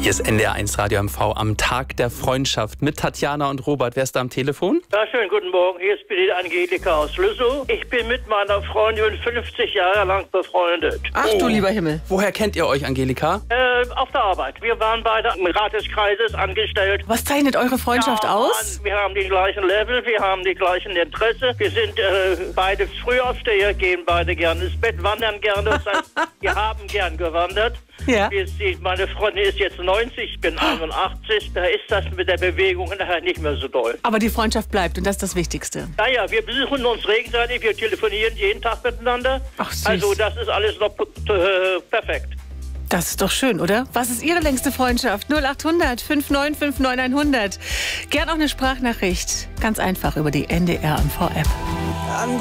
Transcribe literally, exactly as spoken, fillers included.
Hier ist N D R eins Radio M V am Tag der Freundschaft mit Tatjana und Robert. Wer ist da am Telefon? Ja, schönen guten Morgen. Hier ist bitte Angelika aus Lüssow. Ich bin mit meiner Freundin fünfzig Jahre lang befreundet. Ach du lieber Himmel. Woher kennt ihr euch, Angelika? Äh, auf der Arbeit. Wir waren beide im Rat des Kreises angestellt. Was zeichnet eure Freundschaft Ja, aus? Wir haben die gleichen Level, wir haben die gleichen Interesse. Wir sind äh, beide Frühaufsteher, gehen beide gerne ins Bett, wandern gerne. Das heißt, wir haben gern gewandert. Ja. Wir, die, meine Freundin ist jetzt neunzig, ich bin einundachtzig. Da ist das mit der Bewegung nachher nicht mehr so doll. Aber die Freundschaft bleibt und das ist das Wichtigste. Naja, wir besuchen uns gegenseitig, wir telefonieren jeden Tag miteinander. Ach, süß. Also das ist alles noch äh, perfekt. Das ist doch schön, oder? Was ist Ihre längste Freundschaft? null acht hundert fünf neun fünf neun hundert. Gern auch eine Sprachnachricht. Ganz einfach über die N D R M V App.